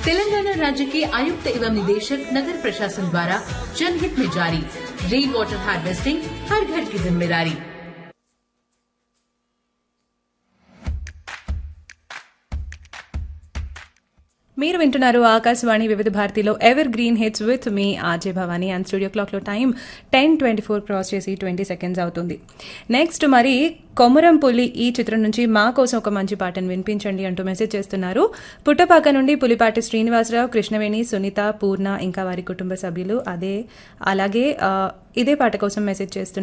तेलंगाना राज्य के आयुक्त एवं निदेशक नगर प्रशासन द्वारा जनहित में जारी। रेन वाटर हार्वेस्टिंग हर घर की जिम्मेदारी। మీరు వింటున్నారు ఆకాశవాణి వివిధ భారతిలో ever green hits with me RJ Bhavani and studio క్లాక్లో టైం 10:24 క్రాస్ చేసి 20 సెకండ్స్ అవుతుంది. నెక్స్ట్ మరి కొమరం పులి ఈ చిత్రం నుంచి మా కోసం ఒక మంచి పాటను వినిపించండి అంటూ మెసేజ్ చేస్తున్నారు. పుట్టపాక నుండి పులిపాటి శ్రీనివాసరావు, కృష్ణవేణి, సునీత, పూర్ణ ఇంకా వారి కుటుంబ సభ్యులు అలాగే ఇదే పాట కోసం మెసేజ్ చేస్తున్నారు.